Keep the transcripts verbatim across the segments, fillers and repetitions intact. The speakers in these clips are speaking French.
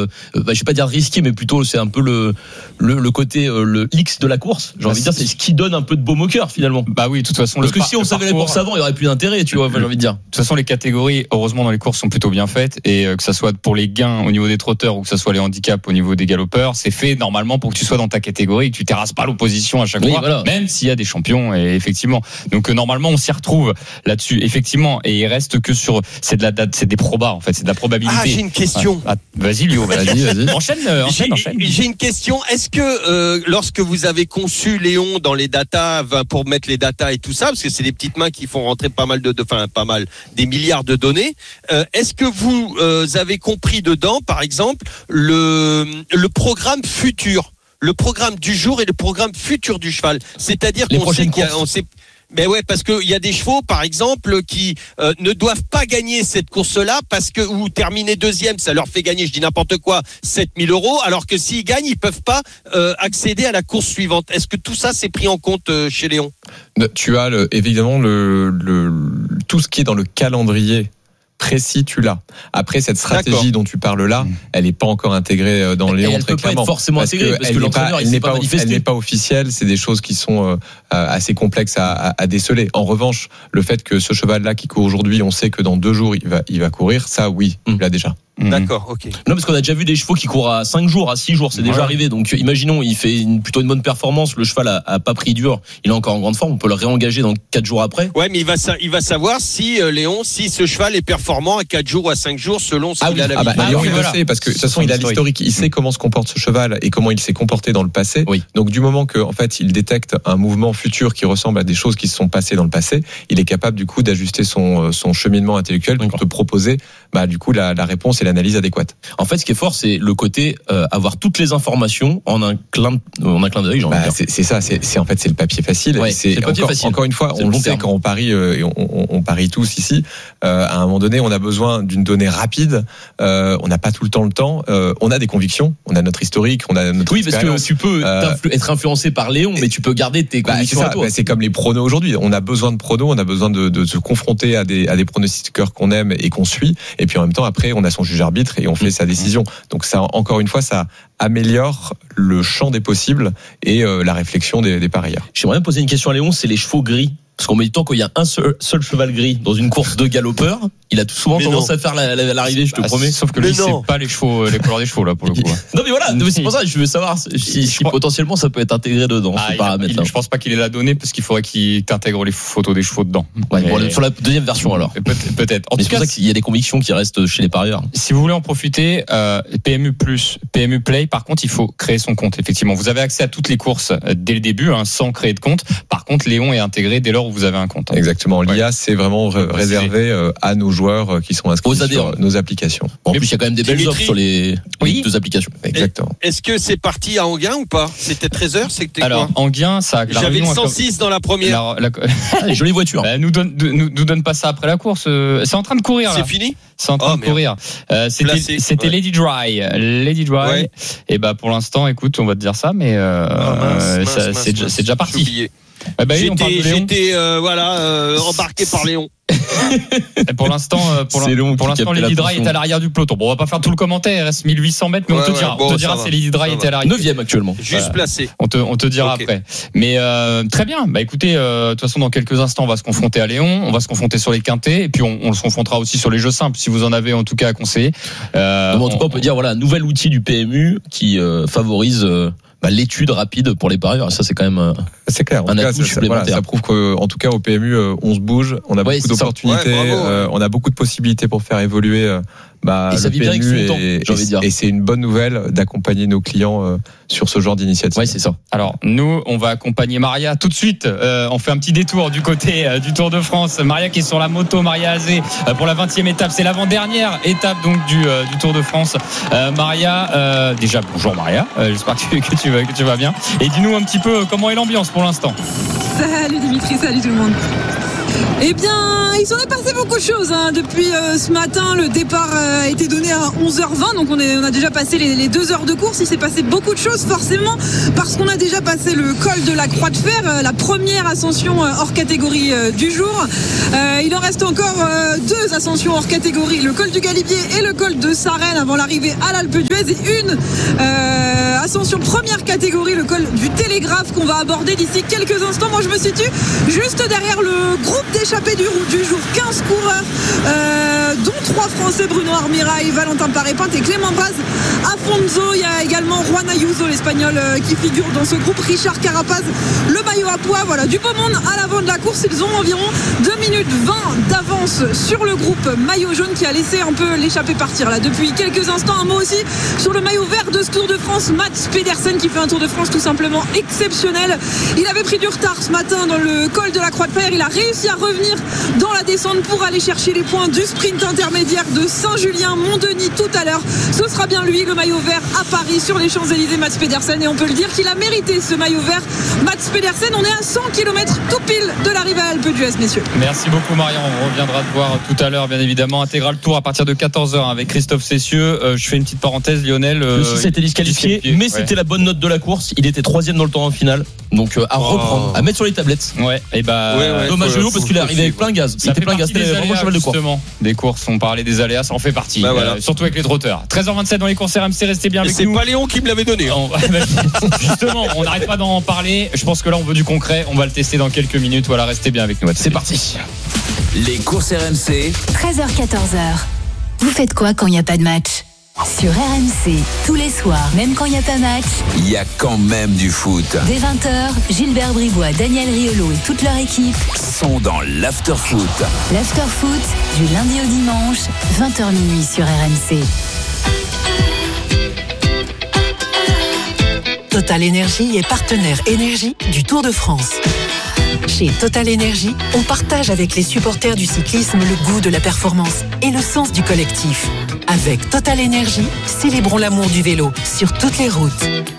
bah, je vais pas dire risqué, mais plutôt c'est un peu le le, le côté euh, le X de la course. J'ai bah, envie de dire, c'est ce qui donne un peu de baume au cœur finalement. Bah oui, de toute façon. Parce le que par- si on savait parcours... la course avant, il y aurait plus d'intérêt, tu vois. J'ai envie de dire. De toute façon, les catégories, heureusement dans les courses, sont plutôt bien faites, et euh, que ça soit pour les gains au niveau des trotteurs ou que ça soit les handicaps au niveau des galopeurs, c'est fait normalement pour que tu sois dans ta catégorie et que tu terrasses pas l'opposition à chaque oui, fois, voilà. Même s'il y a des champions. Et effectivement, donc euh, normalement on s'y retrouve là-dessus, effectivement. Et il reste que sur, c'est de la date, c'est des probas en fait, c'est de la probabilité. Ah, j'ai une question. Ah, vas-y, Léo, vas-y, vas-y. Enchaîne, euh, enchaîne, j'ai, enchaîne. J'ai une question. Est-ce que euh, lorsque vous avez conçu Léon dans les datas, pour mettre les datas et tout ça, parce que c'est des petites mains qui font rentrer pas mal de, de enfin pas mal, des milliards de données. Euh, est-ce que vous euh, avez compris dedans, par exemple, le le programme futur, le programme du jour et le programme futur du cheval. C'est-à-dire les qu'on sait qu'il y a, courses. on sait. Ben ouais, parce que il y a des chevaux, par exemple, qui euh, ne doivent pas gagner cette course-là parce que ou terminer deuxième, ça leur fait gagner, je dis n'importe quoi, sept mille euros, alors que s'ils gagnent, ils peuvent pas euh, accéder à la course suivante. Est-ce que tout ça c'est pris en compte euh, chez Léon ? Tu as le, évidemment le, le, tout ce qui est dans le calendrier précis, tu l'as. Après, cette stratégie D'accord. dont tu parles là, mmh. elle n'est pas encore intégrée dans Léon, très clairement. Elle ne peut pas être forcément parce intégrée, que parce que l'entraîneur, pas, il ne s'est pas manifesté. Elle n'est pas officielle, c'est des choses qui sont euh, assez complexes à, à, à déceler. En revanche, le fait que ce cheval-là qui court aujourd'hui, on sait que dans deux jours, il va, il va courir, ça, oui, mmh. il l'a déjà. D'accord, ok. Non, parce qu'on a déjà vu des chevaux qui courent à cinq jours, à six jours, c'est déjà ouais. arrivé. Donc, imaginons, il fait une, plutôt une bonne performance, le cheval a, a pas pris dur, il est encore en grande forme, on peut le réengager dans quatre jours après. Ouais, mais il va, il va savoir si, euh, Léon, si ce cheval est performant à quatre jours ou à cinq jours, selon ce ah qu'il oui. a l'habitude. Ah bah, Léon, il le sait, parce que de toute façon, il a l'historique, il sait comment se comporte ce cheval et comment il s'est comporté dans le passé. Oui. Donc, du moment que, en fait, il détecte un mouvement futur qui ressemble à des choses qui se sont passées dans le passé, il est capable, du coup, d'ajuster son, son cheminement intellectuel pour te proposer, bah, du coup, la, la réponse et l'analyse adéquate. En fait, ce qui est fort, c'est le côté euh, avoir toutes les informations en un clin, en un clin d'œil. Bah, c'est, c'est ça. C'est, c'est en fait c'est le papier facile. Ouais, c'est, c'est le papier encore, facile. Encore une fois, c'est on le bon sait terme. Quand on parie, euh, et on, on, on parie tous ici. Euh, à un moment donné, on a besoin d'une donnée rapide. Euh, on n'a pas tout le temps le temps. Euh, on a des convictions. On a notre historique. On a notre oui, parce que tu peux euh, être influencé par Léon, mais tu peux garder tes bah, convictions c'est ça, à toi. Bah, c'est comme les pronos aujourd'hui. On a besoin de pronos. On a besoin de, de se confronter à des à des pronostiqueurs qu'on aime et qu'on suit. Et puis en même temps, après, on a son juge arbitre et on fait mmh. sa décision. Donc ça, encore une fois, ça améliore le champ des possibles et euh, la réflexion des, des parieurs. J'aimerais bien poser une question à Léon, c'est les chevaux gris. Parce qu'on met du temps qu'il y a un seul, seul cheval gris dans une course de galopeurs, il a tout souvent mais tendance non. à faire la, la, l'arrivée, je te ah, promets. Sauf que lui, c'est pas les chevaux, les couleurs des chevaux là pour le coup. Non mais voilà, mais c'est pour ça que je veux savoir si, si crois... potentiellement ça peut être intégré dedans. Ah, paramètre, il, je pense pas qu'il ait la donnée parce qu'il faudrait qu'il t'intègre les photos des chevaux dedans. Ouais, mais... bon, sur la deuxième version alors. Peut-être. peut-être. En mais tout c'est cas, pour ça qu'il y a des convictions qui restent chez les parieurs. Si vous voulez en profiter, euh, P M U plus, P M U Play, par contre, il faut créer son compte. Effectivement, vous avez accès à toutes les courses dès le début, hein, sans créer de compte. Par contre, Léon est intégré dès lors où vous avez un compte. Exactement. L'I A, ouais. c'est vraiment réservé à nos joueurs qui sont inscrits sur nos applications. En plus, il y a quand même des belles offres sur les, oui. les deux applications. Exactement. Est-ce que c'est parti à Anguin ou pas ? C'était treize heures, c'était Alors, quoi ? Anguin, ça. J'avais le cent six dans la première. La, la... Jolie voiture. Bah, nous donne, nous, nous donne pas ça après la course. C'est en train de courir. C'est là. fini ? C'est en train oh, de courir. Euh, c'était c'était ouais. Lady Dry. Lady Dry. Ouais. Et bah, pour l'instant, écoute, on va te dire ça, mais euh, oh, mince, mince, ça, mince, c'est, mince, c'est déjà parti. Ah bah oui, j'étais, j'étais euh, voilà euh, embarqué par Léon. Et pour l'instant, euh, pour, l'in- pour l'instant, Lady Dry est à l'arrière du peloton. Bon, on va pas faire tout le commentaire. Il reste mille huit cents mètres, mais ouais, on te dira, ouais, bon, on te dira si Lady Dry était à l'arrière. neuvième actuellement. Juste voilà. placé. On te, on te dira okay. après. Mais euh, très bien. Bah écoutez, euh, de toute façon, dans quelques instants, on va se confronter à Léon. On va se confronter sur les quintés, et puis on, on se confrontera aussi sur les jeux simples, si vous en avez en tout cas à conseiller. Euh, Donc, en tout cas, on, on peut dire voilà, un nouvel outil du P M U qui euh, favorise. Euh, Bah, l'étude rapide pour les parieurs, ça c'est quand même un, c'est clair. En un tout atout cas, supplémentaire. Ça, voilà, ça prouve qu'en tout cas au P M U, on se bouge, on a ouais, beaucoup d'opportunités, ouais, euh, on a beaucoup de possibilités pour faire évoluer. Euh, bah, et ça le vit bien avec son temps, et, j'ai envie de dire. Et c'est une bonne nouvelle d'accompagner nos clients euh, sur ce genre d'initiative. Oui, c'est ça. Alors nous, on va accompagner Maria tout de suite. Euh, on fait un petit détour du côté euh, du Tour de France. Maria qui est sur la moto, Maria Azé euh, pour la vingtième étape. C'est l'avant-dernière étape donc du euh, du Tour de France. Euh, Maria, euh, déjà bonjour Maria. Euh, j'espère que, que tu vas que tu vas bien. Et dis-nous un petit peu comment est l'ambiance pour l'instant. Salut Dimitri, salut tout le monde. Eh bien, il s'en est passé beaucoup de choses hein. Depuis euh, ce matin. Le départ euh, a été donné à onze heures vingt, donc on, est, on a déjà passé les, les deux heures de course. Il s'est passé beaucoup de choses forcément, parce qu'on a déjà passé le col de la Croix de Fer, euh, la première ascension euh, hors catégorie euh, du jour. Euh, il en reste encore euh, deux ascensions hors catégorie, le col du Galibier et le col de Sarenne avant l'arrivée à l'Alpe d'Huez, et une euh, ascension première catégorie, le col du Télégraphe, qu'on va aborder d'ici quelques instants. Moi je me situe juste derrière le groupe d'échappés du, du jour, quinze coureurs euh, dont trois Français, Bruno Armirail, Valentin Paré-Pinte et Clément Baz Afonso. Il y a également Juan Ayuso, l'Espagnol, euh, qui figure dans ce groupe, Richard Carapaz, le maillot à pois. Voilà, du beau monde à l'avant de la course. Ils ont environ deux minutes vingt d'avance sur le groupe maillot jaune, qui a laissé un peu l'échappée partir là depuis quelques instants. Un mot aussi sur le maillot vert de ce Tour de France, Mats Pedersen, qui fait un Tour de France tout simplement exceptionnel. Il avait pris du retard ce matin dans le col de la Croix de Fer. Il a réussi à revenir dans la descente pour aller chercher les points du sprint intermédiaire de Saint-Julien-Mont-Denis tout à l'heure. Ce sera bien lui, le maillot vert à Paris sur les Champs-Élysées, Mats Pedersen, et on peut le dire qu'il a mérité ce maillot vert. Mats Pedersen, on est à cent kilomètres tout pile de l'arrivée à Alpe d'Huez, messieurs. Merci beaucoup Marion, on reviendra te voir tout à l'heure bien évidemment. Intégral Tour à partir de quatorze heures avec Christophe Cessieux. Euh, je fais une petite parenthèse, Lionel. Euh, le six a été disqualifié, mais ouais. C'était la bonne note de la course. Il était troisième dans le temps en finale, donc euh, à oh. reprendre, à mettre sur les tablettes. Ouais, et bah ouais, ouais, dommage de nous parce qu'il est arrivé avec plein gaz. Ça il était plein gaz, c'était vraiment cheval de course. Des courses, on parlait des aléas, ça en fait partie. Bah voilà. euh, surtout avec les trotteurs. treize heures vingt-sept dans les courses R M C, restez bien avec et c'est nous. C'est pas Léon qui me l'avait donné. On... Justement, on n'arrête pas d'en parler. Je pense que là, on veut du concret. On va le tester dans quelques minutes. Voilà, restez bien avec nous. C'est parti. Les courses R M C. treize heures quatorze heures. Vous faites quoi quand il n'y a pas de match ? Sur R M C, tous les soirs, même quand il n'y a pas match, il y a quand même du foot. Dès vingt heures, Gilbert Bribois, Daniel Riolo et toute leur équipe sont dans l'after-foot. L'after-foot, du lundi au dimanche, vingt heures minuit sur R M C. Total Énergie est partenaire énergie du Tour de France. Chez Total Énergie, on partage avec les supporters du cyclisme le goût de la performance et le sens du collectif. Avec Total Énergie, célébrons l'amour du vélo sur toutes les routes.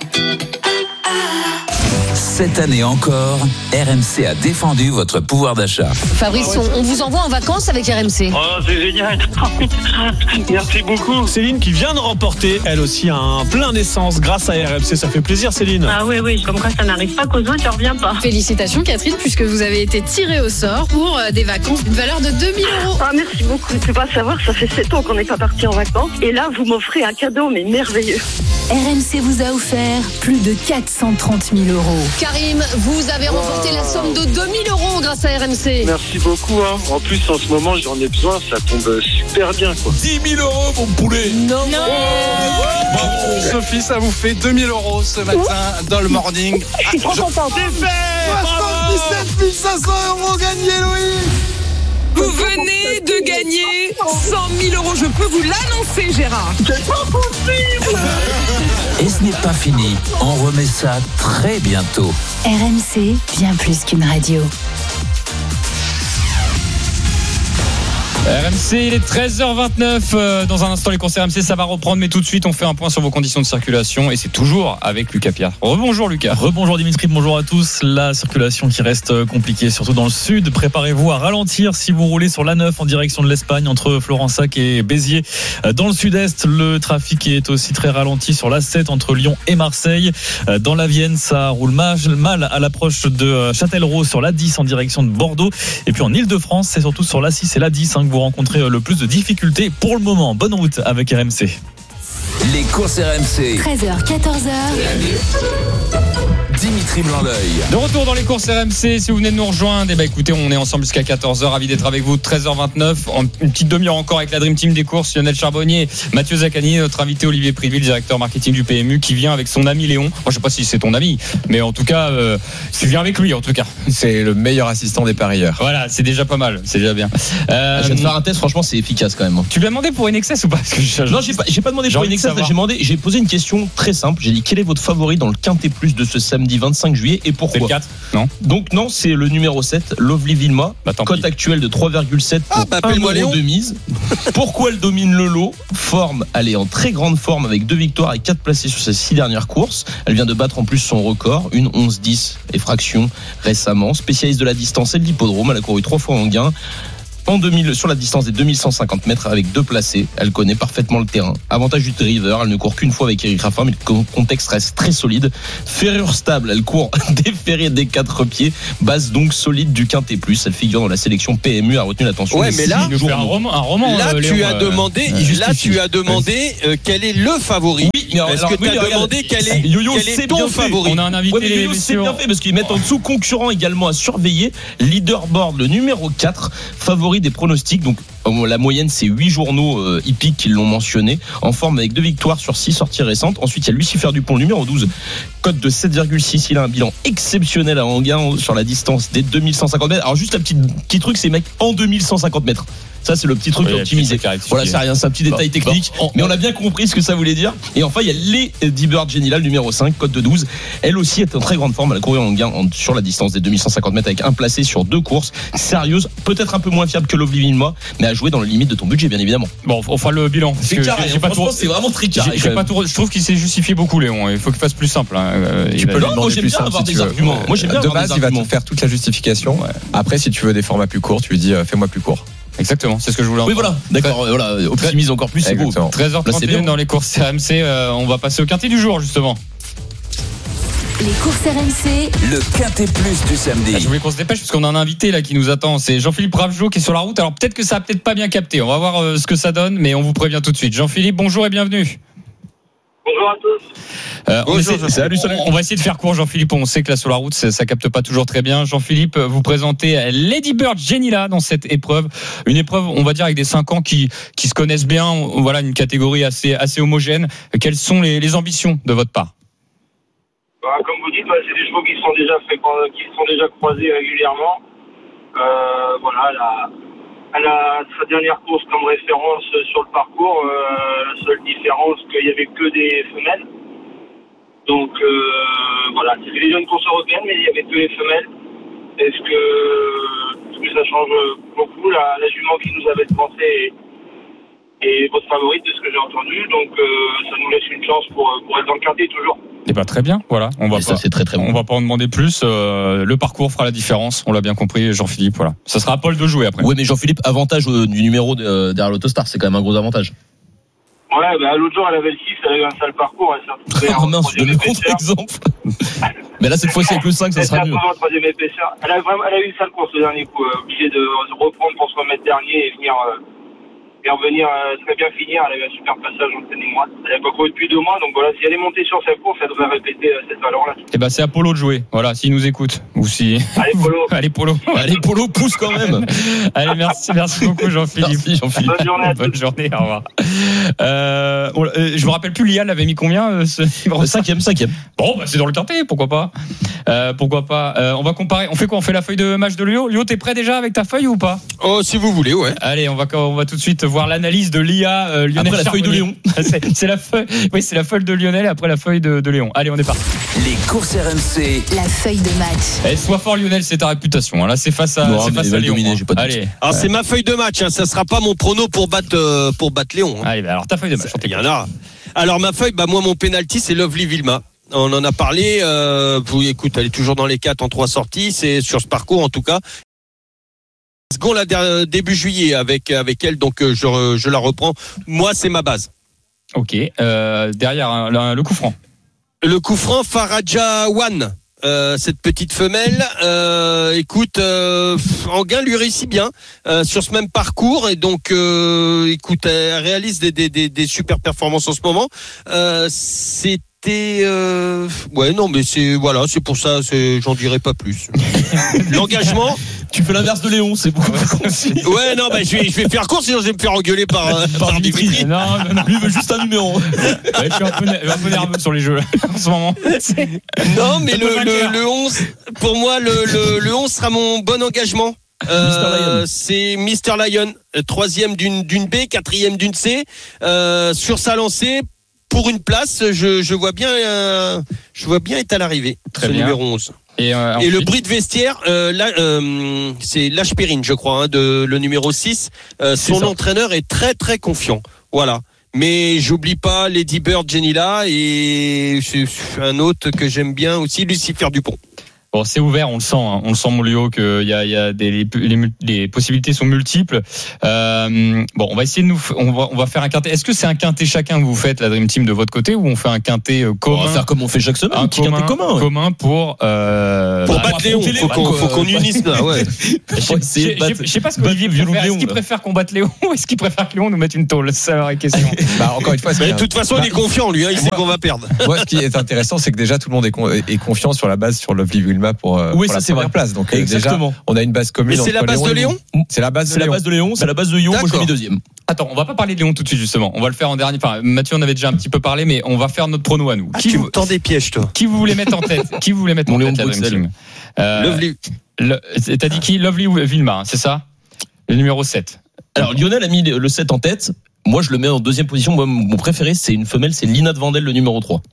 Cette année encore, R M C a défendu votre pouvoir d'achat. Fabrice, on, on vous envoie en vacances avec R M C. Oh, c'est génial. Merci beaucoup. Céline qui vient de remporter, elle aussi, un plein d'essence grâce à R M C. Ça fait plaisir, Céline. Ah oui, oui, comme quoi ça n'arrive pas qu'aux autres, ça revient pas. Félicitations, Catherine, puisque vous avez été tirée au sort pour des vacances d'une valeur de deux mille euros. Ah, merci beaucoup. Tu peux pas savoir, ça fait sept ans qu'on n'est pas parti en vacances. Et là, vous m'offrez un cadeau, mais merveilleux. R M C vous a offert plus de quatre cent trente mille euros. Karim, vous avez remporté wow. la somme de deux mille euros grâce à R M C. Merci beaucoup. Hein. En plus, en ce moment, j'en ai besoin. Ça tombe super bien, quoi. dix mille euros, mon poulet. Non. non. Oh Bravo. Sophie, ça vous fait deux mille euros ce matin Ouh. Dans le morning. Je suis trop content. C'est fait. soixante-dix-sept mille cinq cents euros gagnés, Louis. Vous venez de gagner cent mille euros. Je peux vous l'annoncer, Gérard. C'est pas possible. Et ce n'est pas fini. On remet ça très bientôt. R M C, bien plus qu'une radio. R M C, il est treize heures vingt-neuf. Dans un instant, les courses R M C, ça va reprendre. Mais tout de suite, on fait un point sur vos conditions de circulation. Et c'est toujours avec Lucas Pierre. Rebonjour Lucas. Rebonjour Dimitri, bonjour à tous. La circulation qui reste compliquée, surtout dans le sud. Préparez-vous à ralentir si vous roulez sur l'A neuf en direction de l'Espagne, entre Florensac et Béziers. Dans le sud-est, le trafic est aussi très ralenti sur l'A sept entre Lyon et Marseille. Dans la Vienne, ça roule mal, mal à l'approche de Châtellerault sur l'A dix en direction de Bordeaux. Et puis en Ile-de-France, c'est surtout sur l'A six et l'A dix hein, vous rencontrez le plus de difficultés pour le moment. Bonne route avec R M C. Les courses R M C. treize heures, quatorze heures. Dimitri Blanc-L'Oeil. De retour dans les courses R M C. Si vous venez de nous rejoindre, eh ben écoutez, on est ensemble jusqu'à quatorze heures. Ravi d'être avec vous. treize heures vingt-neuf. En une petite demi-heure encore avec la Dream Team des courses. Lionel Charbonnier, Mathieu Zaccani, notre invité Olivier Priville, directeur marketing du P M U, qui vient avec son ami Léon. Moi, je sais pas si c'est ton ami, mais en tout cas, euh, tu viens avec lui en tout cas. C'est le meilleur assistant des parieurs. Voilà, c'est déjà pas mal. C'est déjà bien. Euh, je vais te faire un test. Franchement, c'est efficace quand même. Tu lui as demandé pour Inexcess ou pas? Parce que je... Non, j'ai pas, j'ai pas demandé pour Inexcess. J'ai demandé, j'ai posé une question très simple. J'ai dit quel est votre favori dans le Quintet Plus de ce samedi samedi vingt-cinq juillet. Et pourquoi ? C'est le quatre, non ? Donc non, c'est le numéro sept, Lovely Vilma. Bah, cote actuelle de trois virgule sept pour ah, bah, un euro de mise. Pourquoi elle domine le lot ? Forme, elle est en très grande forme avec deux victoires et quatre placés sur ses six dernières courses. Elle vient de battre en plus son record, une onze dix et fraction récemment. Spécialiste de la distance et de l'hippodrome, elle a couru trois fois en gain. En deux mille, sur la distance des deux mille cent cinquante mètres avec deux placés, elle connaît parfaitement le terrain. Avantage du driver, elle ne court qu'une fois avec Eric Raffin, mais le contexte reste très solide. Ferrure stable, elle court des ferrés des quatre pieds, base donc solide du Quintet Plus. Elle figure dans la sélection P M U, a retenu l'attention. Ouais, mais là, un roman, un roman, là, euh, tu Léon, as euh, demandé, euh, là, tu as demandé euh, quel est le favori. Oui, mais alors, Est-ce que oui, tu as demandé regarde, quel est, Yo-Yo, quel est c'est ton bien fait. favori? On a un invité. Ouais, mais Yo-Yo, c'est bien fait parce qu'ils mettent en dessous concurrent également à surveiller. Leaderboard, le numéro quatre, favori des pronostics. Donc, la moyenne, c'est huit journaux euh, hippiques qui l'ont mentionné. En forme avec deux victoires sur six sorties récentes. Ensuite, il y a Lucifer Dupont, le numéro douze. Cote de sept virgule six. Il a un bilan exceptionnel à Anguin sur la distance des deux mille cent cinquante mètres. Alors, juste un petit, petit truc, c'est mec en deux mille cent cinquante mètres. Ça, c'est le petit truc oui, optimisé. Voilà, c'est rien, c'est un petit détail bon, technique. Bon, on, mais on a bien compris ce que ça voulait dire. Et enfin, il y a les D-Bird Genila, le numéro cinq, cote de douze. Elle aussi est en très grande forme. Elle a couru en gain en, sur la distance des deux mille cent cinquante mètres avec un placé sur deux courses. Sérieuse, peut-être un peu moins fiable que Lovely Vilma, mais à jouer dans le limite de ton budget, bien évidemment. Bon, on fera le bilan. C'est carré. J'ai, j'ai pas tout, c'est vraiment très carré. J'ai, j'ai pas tout, je trouve qu'il s'est justifié beaucoup, Léon. Il faut qu'il fasse plus simple. Hein. Tu peux non, moi j'aime bien avoir des arguments. Moi j'aime bien de base, il va te faire toute la justification. Après, si tu veux des formats plus courts, tu lui dis fais-moi plus court. Exactement, c'est ce que je voulais entendre. Oui, voilà, d'accord, voilà, optimise encore plus, c'est beau. treize heures trente et un dans les courses R M C, euh, on va passer au quintet du jour, justement. Les courses R M C, le Quintet Plus du samedi. Ah, je voulais qu'on se dépêche parce qu'on a un invité là qui nous attend, c'est Jean-Philippe Ravgeot qui est sur la route. Alors peut-être que ça a peut-être pas bien capté, on va voir euh, ce que ça donne, mais on vous prévient tout de suite. Jean-Philippe, bonjour et bienvenue. Bonjour à tous. Euh, on, Bonjour, essaie, salut, salut. on va essayer de faire court, Jean-Philippe. On sait que là sur la route, ça, ça capte pas toujours très bien. Jean-Philippe, vous présentez Lady Bird Genila dans cette épreuve, une épreuve, on va dire avec des cinq ans qui qui se connaissent bien. Voilà, une catégorie assez assez homogène. Quelles sont les, les ambitions de votre part? Bah, comme vous dites, ouais, c'est des chevaux qui sont déjà fréquents, qui sont déjà croisés régulièrement. Euh, voilà, la Elle a sa dernière course comme référence sur le parcours. Euh, la seule différence, qu'il n'y avait que des femelles. Donc euh, voilà, c'était déjà une course européenne, mais il n'y avait que les femelles. Est-ce que, est-ce que ça change beaucoup? La, la jument qui nous avait pensé est, est votre favorite de ce que j'ai entendu. Donc euh, ça nous laisse une chance pour, pour être dans le quintet toujours. Eh ben très bien, voilà. On va pas, ça, c'est très, très bon. On va pas en demander plus. Euh, le parcours fera la différence. On l'a bien compris, Jean-Philippe. Voilà. Ça sera à Paul de jouer après. Oui, mais Jean-Philippe, avantage euh, du numéro de, euh, derrière l'Autostar, c'est quand même un gros avantage. Ouais, bah, l'autre jour, elle avait le six, elle avait un sale parcours. Elle s'est retrouvée oh en mince, je donne le contre-exemple. Mais là, cette fois-ci, avec le cinq, ça sera mieux. En troisième épaisseur. Elle a vraiment, elle a eu une sale course le dernier coup. Euh, obligée de reprendre pour se remettre dernier et venir. Euh, et revenir euh, très bien finir. Elle avait un super passage en pleine ligne droite. Elle n'avait pas couru depuis deux mois, donc voilà, si elle est montée sur sa course, elle devrait répéter euh, cette valeur-là. Et bah c'est à Polo de jouer. Voilà, s'il nous écoute ou si. Allez Polo. Allez Polo. Allez Polo, pousse quand même. Allez, merci, merci beaucoup Jean-Philippe. Merci Jean-Philippe. Bonne journée. Bonne journée. Au revoir. Euh, on, euh, je me rappelle plus, Lial avait mis combien euh, ce Le cinquième, cinquième. Bon, bah c'est dans le quintet, pourquoi pas. Euh, pourquoi pas. Euh, on va comparer. On fait quoi? On fait la feuille de match de Lio. Lio, t'es prêt déjà avec ta feuille ou pas? Oh, si vous voulez, ouais. Allez, on va on va tout de suite voir l'analyse de l'I A euh, Lionel. Après la Charbonnier. feuille de Léon. c'est, c'est la feuille. Oui, c'est la feuille de Lionel et après la feuille de, de Léon. Allez, on est parti. Les courses R M C. la feuille de match. Eh, sois fort Lionel, c'est ta réputation. Là, c'est face à, non, c'est face à Léon. Dominer, j'ai pas de Allez. Alors, c'est ma feuille de match, hein. Ça sera pas mon prono pour battre, euh, pour battre Léon. Hein. Allez, bah, alors ta feuille de match. Il y en a. Alors, ma feuille, bah, moi, mon penalty, c'est Lovely Vilma. On en a parlé. Euh, vous, écoute, elle est toujours dans les quatre en trois sorties. C'est sur ce parcours, en tout cas. Second, la début juillet avec avec elle, donc je je la reprends. Moi, c'est ma base. Ok. Euh, derrière hein, le coup franc. Le coup franc, Faraja One. Euh, cette petite femelle, euh, écoute, euh, Anguin lui réussit bien euh, sur ce même parcours et donc, euh, écoute, elle réalise des, des, des, des super performances en ce moment. Euh, c'était, euh, ouais, non, mais c'est voilà, c'est pour ça, c'est, j'en dirai pas plus. L'engagement. Tu fais l'inverse de Léon, c'est beaucoup plus concis. Ouais, non, bah, je vais, je vais faire court, sinon je vais me faire engueuler par, euh, par, par Dimitri. Dimitri. Non, non, non. Lui veut juste un numéro. Ouais, je suis un peu, un peu nerveux sur les jeux là, en ce moment. Non, mais le, le, le onze, pour moi, le, le, le onze sera mon bon engagement. Euh, c'est Mister Lion, troisième d'une, d'une B, quatrième d'une C, euh, sur sa lancée. pour une place, je, je vois bien, euh, je vois bien être à l'arrivée. Très ce bien. numéro onze. Et, euh, Et le ensuite, bruit de vestiaire, euh, là, euh, c'est Lachperine, je crois, hein, de le numéro six. Euh, son ça. entraîneur est très très confiant. Voilà. Mais j'oublie pas Lady Bird, Jenila et c'est un autre que j'aime bien aussi, Lucifer Dupont. Bon, c'est ouvert, on le sent, hein. On le sent, mon Léo, qu'il y a, il y a des, les, les, les possibilités sont multiples. Euh, bon, on va essayer de nous, on va, on va faire un quintet. Est-ce que c'est un quintet chacun que vous faites, la Dream Team de votre côté, ou on fait un quintet commun? On va faire comme on fait chaque semaine, un, un petit commun, quintet commun. Ouais. commun pour, euh, Pour bah, battre Léon, faut qu'on, faut qu'on unisse là, ouais. Je sais, je sais pas ce qu'Olivier préfère. Est-ce qu'il préfère combattre Léon ou est-ce qu'il préfère que Léon nous mette une tôle? C'est la vraie question. Bah, encore une fois, Mais de toute façon, bah, il est confiant, lui, hein, il sait qu'on va perdre. Moi, ce qui est intéressant, c'est que déjà tout le monde est, con, est confiant sur la base sur Lovely Wilma pour, euh, oui, pour ça, la c'est première vrai. place. Donc euh, exactement. déjà, on a une base commune. Mais c'est la base de Léon. C'est la base de C'est la Léon. base de Léon, c'est la base de Lyon. Moi, je l'ai mis deuxième. Attends, on va pas parler de Léon tout de suite justement. On va le faire en dernier. Enfin, Mathieu en avait déjà un petit peu parlé, mais on va faire notre prono à nous. Ah, qui tu vous, me tends des pièges, toi. qui vous voulez mettre en tête? Qui vous voulez mettre Mon en Léon tête, la Dream Bruxelles. Team euh, Lovely. le, T'as dit qui? Lovely ou Vilma, hein, c'est ça? Le numéro sept. Alors, Lionel a mis le sept en tête. Moi, je le mets en deuxième position. Moi, mon préféré, c'est une femelle, c'est Lina de Vandel, le numéro trois.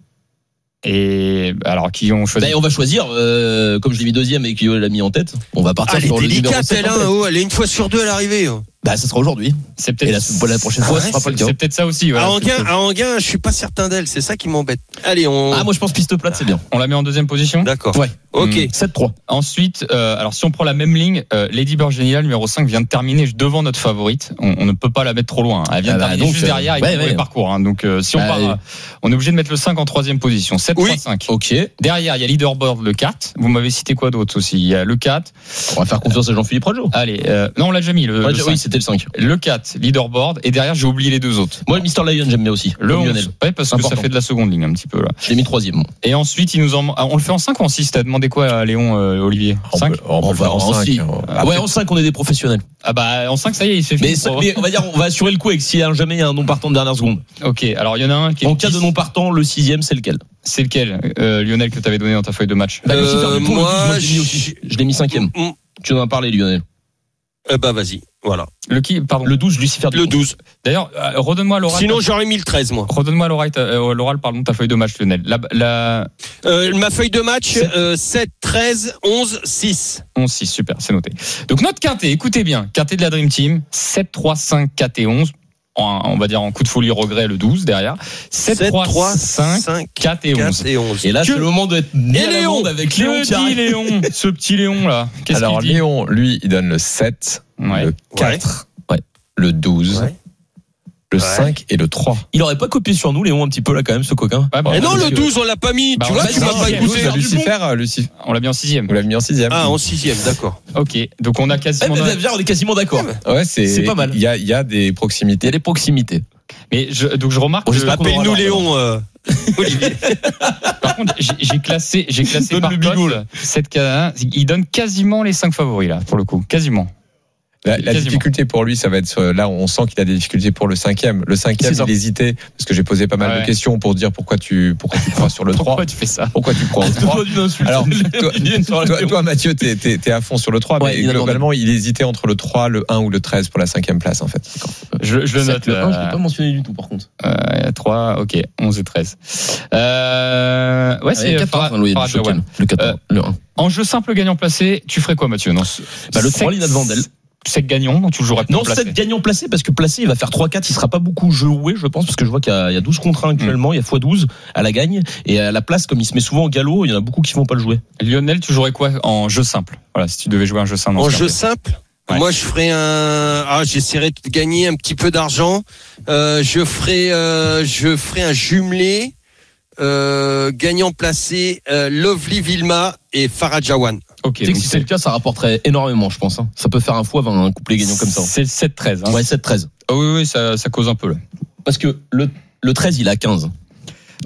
Et alors, qui ont choisi? Ben, on va choisir, euh, comme je l'ai mis deuxième et que Lionel l'a mis en tête, on va partir Ah, elle est sur le numéro délicate, sept. elle, hein, oh, elle est une fois sur deux à l'arrivée. Oh. Bah, ça sera aujourd'hui. C'est Et peut-être la, la prochaine fois, Ah ce ouais, sera pas le cas. c'est peut-être ça aussi. Voilà. À Anguin, à Anguin, je suis pas certain d'elle, c'est ça qui m'embête. Allez, on. Ah, moi, je pense piste plate, c'est bien. On la met en deuxième position. D'accord. Ouais. Ok. Hum. sept trois. Ensuite, euh, alors si on prend la même ligne, euh, Lady Bird Genial numéro cinq vient de terminer devant notre favorite. On, on ne peut pas la mettre trop loin. Elle vient Ah de bah, terminer donc, juste euh, derrière avec ouais, le ouais. parcours. Hein. Donc euh, si on Bah, part, oui. euh, on est obligé de mettre le cinq en troisième position. sept trois Oui. cinq. Ok. Derrière, il y a Leaderboard le quatre. Vous m'avez cité quoi d'autre aussi? Il y a le quatre. On va faire confiance à Jean-Philippe Rajo. Allez, euh, non, on l'a déjà mis. Le, Ouais, le oui, cinq. c'était le cinq. Le quatre, Leaderboard. Et derrière, j'ai oublié les deux autres. Moi, le Mister Lion, j'aime bien aussi. Le Comme onze. Lionel. Ouais, parce que Important. ça fait de la seconde ligne un petit peu là. Je l'ai mis troisième. Et ensuite, il nous en... ah, on le fait en cinq ou en six? T'as demandé quoi à Léon, euh, Olivier? On cinq? peut- on peut On le faire va en en cinq, six. hein. Ah ouais, en cinq, on est des professionnels. Ah bah en cinq, ça y est, il se fait Mais, fini. mais on va dire, on va assurer le coup avec s'il y a jamais il y a un non partant de dernière seconde. Ok, alors il y en a un qui est En cas de non partant, le sixième, c'est lequel? C'est lequel, euh, Lionel, que tu avais donné dans ta feuille de match? Bah, Lucifer Euh, Dupont, le moi, douze, moi, je l'ai mis aussi. je- Je l'ai mis cinquième. Mm. Tu en as parlé, Lionel. Eh bah, vas-y. Voilà. Le qui, pardon. Le douze, Lucifer Le Dupont. douze. D'ailleurs, euh, redonne-moi à l'oral. Sinon, ta- j'aurais mis le treize, moi. redonne-moi à l'oral, ta- euh, l'oral, pardon, ta feuille de match, Lionel. La, la Euh, ma feuille de match, Sept. euh, sept, treize, onze, six. onze six, super, c'est noté. Donc notre quintet, écoutez bien, quintet de la Dream Team, sept trois cinq quatre et onze. En, on va dire en coup de folie regret le douze derrière. sept trois cinq quatre et onze. et onze. Et là, Que- c'est le moment d'être Et bien Léon, monde avec Léon que qui dit arrive. Léon, ce petit Léon là. Qu'est-ce Alors qu'il dit? Léon, lui, il donne le sept, Ouais. le quatre, ouais. le douze, Ouais. le Ouais. cinq et le trois. Il aurait pas copié sur nous, Léon, un petit peu là quand même, ce coquin. Ouais, bah, Et non, parce le que- douze, on l'a pas mis. Bah, tu on vois, l'a tu mis m'as en pas sixième. écouté. Douze, Lucifer, Lucifer. On l'a mis en sixième. Vous l'avez mis en sixième. Ah, en sixième, d'accord. Ok, donc on a Eh quasiment. ben, bien, on est quasiment d'accord. Ouais, c'est, C'est pas mal. Il y a, il y a des Il y proximités. a des proximités. Mais je, donc je remarque. Bon, que- j'espère qu'on aura Appelle-nous alors, Léon, euh, Olivier. Par contre, j'ai j'ai classé, j'ai classé Donne par le bigot, poste cette ca- il donne quasiment les cinq favoris là, pour le coup, quasiment. La, la Quasiment. difficulté pour lui, ça va être euh, là, on sent qu'il a des difficultés pour le cinquième. Le cinquième, C'est ça. il hésitait parce que j'ai posé pas mal Ouais. de questions pour dire pourquoi tu, pourquoi tu crois sur le trois. Pourquoi tu fais ça? Pourquoi tu crois au trois? Alors, toi, toi, toi, Mathieu, t'es, t'es, t'es à fond sur le trois, Ouais, mais il a globalement, il hésitait entre le trois, le un ou le treize pour la cinquième place, en fait. Je, je le note. Le un, je euh, l'ai pas mentionné du tout, par contre. euh, trois, ok, onze et treize. Euh, ouais, c'est quatorze, Farah- hein, Louis, Farah le Shoken. Jawan. Le quatorze, le un. En jeu simple gagnant placé, tu ferais quoi, Mathieu? Non, Bah, le trois, Lina de Vandel. sept gagnants, donc tu le jouerais Non, placé. sept gagnants placés, parce que placé, il va faire trois quatre, il sera pas beaucoup joué, je pense, parce que je vois qu'il y a, il y a douze contre un actuellement, il y a fois douze à la gagne, et à la place, comme il se met souvent au galop, il y en a beaucoup qui vont pas le jouer. Lionel, tu jouerais quoi en jeu simple? Voilà, si tu devais jouer un jeu simple. dans En ce jeu quintet. simple, Ouais. moi je ferais un. Ah, j'essaierais de gagner un petit peu d'argent. Euh, je ferais, euh, je ferais un jumelé euh, gagnant placé euh, Lovely Vilma et Farah Jawan. Ok, Tu sais que donc si c'est le cas, ça rapporterait énormément, je pense. hein. Ça peut faire un fois vingt, un couplet gagnant comme ça. c'est le sept treize. Hein. Ouais, sept treize. Ah oui, oui, ça, ça cause un peu là. Parce que le, le treize, il a quinze.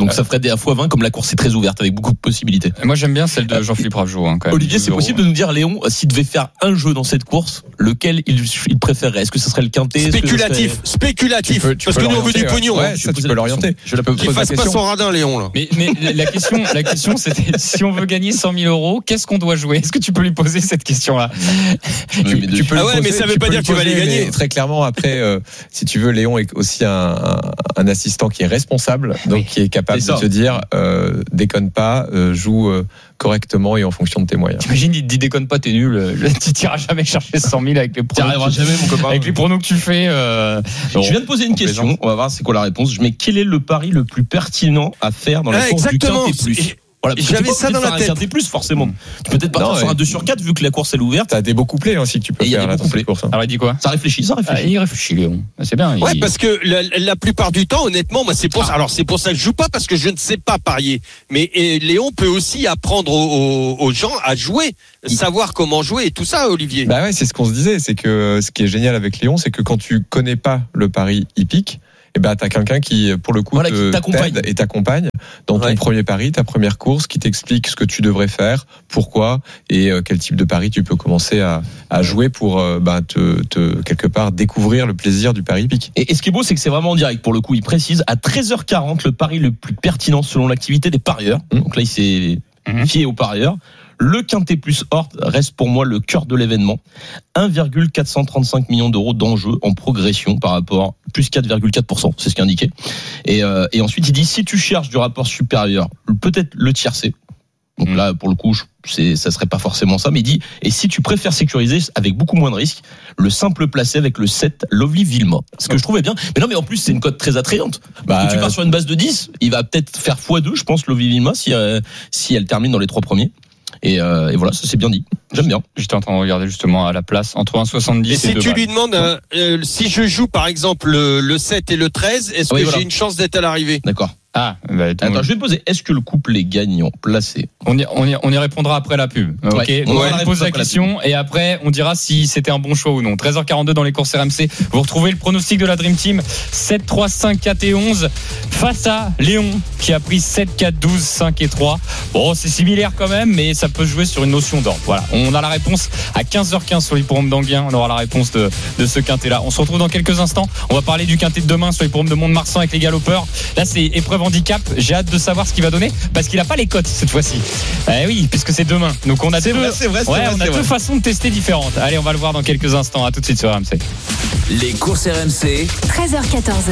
Donc euh. ça ferait des à fois vingt, comme la course est très ouverte avec beaucoup de possibilités. Moi j'aime bien celle de Jean-Philippe Ravejoux. Hein, quand même. Olivier, c'est possible de nous dire, Léon, s'il devait faire un jeu dans cette course, lequel il, il préférerait? Est-ce que ce serait le quintet? Spéculatif, serait... spéculatif. Tu peux, tu parce que nous on veut du pognon. Ouais, ça, tu peux l'orienter. Je peux Qu'il fasse pas son radin, Léon. Là. Mais, mais la question, la question, c'était si on veut gagner cent mille euros, qu'est-ce qu'on doit jouer? Est-ce que tu peux lui poser cette question-là? tu, tu peux ah ouais, poser, mais ça veut pas dire que tu vas les gagner. Très clairement, après, euh, si tu veux, Léon est aussi un, un, un assistant qui est responsable, donc oui. qui est capable est de te dire, euh, déconne pas, euh, joue euh, correctement et en fonction de tes moyens. T'imagines, il te dit déconne pas, t'es nul, tu t'iras jamais chercher cent mille avec les pronos. T'arriveras jamais, mon copain. Avec les pronos que tu fais. Euh... Bon, je viens de poser une question, on va voir c'est quoi la réponse. Mais quel est le pari le plus pertinent à faire dans la ah, course exactement. du quintet plus? Voilà, j'avais ça dans la tête. Un plus forcément. Mmh. Tu peux peut-être partir sur un deux sur quatre vu que la course est ouverte. T'as des beaux couplets aussi que tu peux et faire là dans cette course. Alors il dit quoi? Ça réfléchit, ça réfléchit. Ah, il réfléchit, Léon. C'est bien. Ouais, il... parce que la, la plupart du temps, honnêtement, moi c'est pour ça. Alors c'est pour ça que je joue pas parce que je ne sais pas parier. Mais et Léon peut aussi apprendre aux, aux, aux gens à jouer, savoir comment jouer et tout ça, Olivier. Bah ouais, c'est ce qu'on se disait. C'est que ce qui est génial avec Léon, c'est que quand tu connais pas le pari hippique, et eh ben t'as quelqu'un qui pour le coup voilà, te, t'accompagne et t'accompagne dans ton ouais. premier pari, ta première course, qui t'explique ce que tu devrais faire, pourquoi et euh, quel type de pari tu peux commencer à, à jouer pour euh, bah, te, te quelque part découvrir le plaisir du pari hippique. Et, et ce qui est beau, c'est que c'est vraiment en direct. Pour le coup, il précise à treize heures quarante le pari le plus pertinent selon l'activité des parieurs. Mmh. Donc là, il s'est mmh. fié aux parieurs. Le quintet plus Hort reste pour moi le cœur de l'événement. un virgule quatre cent trente-cinq millions d'euros d'enjeux en progression par rapport plus quatre virgule quatre pour cent, c'est ce qui est indiqué. Et, euh, et ensuite, il dit si tu cherches du rapport supérieur, peut-être le tiercé. Donc mmh. là, pour le coup, c'est, ça serait pas forcément ça. Mais il dit et si tu préfères sécuriser avec beaucoup moins de risques, le simple placé avec le sept Lovely Vilma. Ce que je trouvais bien. Mais non, mais en plus, c'est une cote très attrayante. Bah, tu pars sur une base de dix, il va peut-être faire fois deux, je pense, Lovely Vilma, si, euh, si elle termine dans les trois premiers. Et, euh, et voilà, ça c'est bien dit. J'aime bien. J'étais en train de regarder justement à la place entre un soixante-dix et, et si deux tu balles. lui demandes euh, euh, si je joue par exemple le, le sept et le treize, est-ce oui, que voilà. j'ai une chance d'être à l'arrivée? D'accord. Ah, bah, attends, je vais te poser, est-ce que le couple est gagnant placé? On y, on y, on y répondra après la pub. Ok. Ouais. On va poser la question la et après on dira si c'était un bon choix ou non. treize heures quarante-deux dans les courses R M C. Vous retrouvez le pronostic de la Dream Team sept, trois, cinq, quatre et onze face à Léon qui a pris sept, quatre, douze, cinq et trois. Bon, c'est similaire quand même, mais ça peut jouer sur une notion d'ordre. Voilà. On a la réponse à quinze heures quinze sur l'hippodrome d'Anguien. On aura la réponse de, de ce quintet-là. On se retrouve dans quelques instants. On va parler du quintet de demain sur l'hippodrome de Mont-de-Marsan avec les galopeurs. Là, c'est épreuve handicap. J'ai hâte de savoir ce qu'il va donner parce qu'il n'a pas les cotes cette fois-ci. Eh oui, puisque c'est demain. Donc on a c'est deux, vrai, c'est vrai, c'est ouais, vrai, on a deux façons de tester différentes. Allez, on va le voir dans quelques instants. À tout de suite sur R M C. Les courses R M C. treize heures quatorze.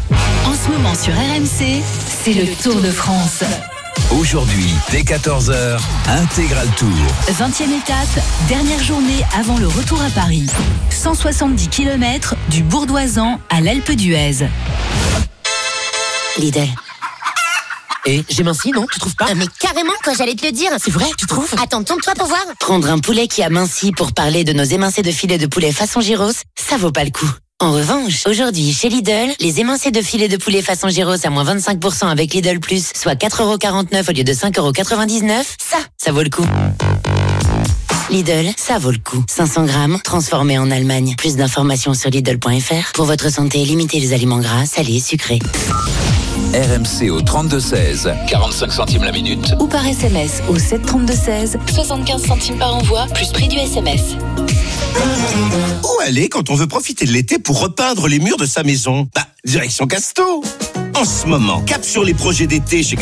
En ce moment sur R M C, c'est le Tour de France. Aujourd'hui, dès quatorze heures, Intégral Tour. vingtième étape, dernière journée avant le retour à Paris. cent soixante-dix kilomètres du Bourdoisan à l'Alpe d'Huez. Lidl. Et j'ai minci, non? Tu trouves pas? euh, Mais carrément, quoi, j'allais te le dire. C'est vrai, tu trouves? Attends, tourne-toi pour voir. Prendre un poulet qui a minci pour parler de nos émincés de filet de poulet façon gyros, ça vaut pas le coup. En revanche, aujourd'hui, chez Lidl, les émincés de filet de poulet façon gyros à moins vingt-cinq pour cent avec Lidl Plus, soit quatre euros quarante-neuf au lieu de cinq euros quatre-vingt-dix-neuf, ça, ça vaut le coup. Lidl, ça vaut le coup. cinq cents grammes, transformés en Allemagne. Plus d'informations sur Lidl point F R. Pour votre santé, limitez les aliments gras, salés, sucrés. R M C au trente-deux seize, quarante-cinq centimes la minute. Ou par S M S au sept trente-deux seize, soixante-quinze centimes par envoi, plus prix du S M S. Où aller quand on veut profiter de l'été pour repeindre les murs de sa maison? Bah, direction Casto. En ce moment, cap sur les projets d'été chez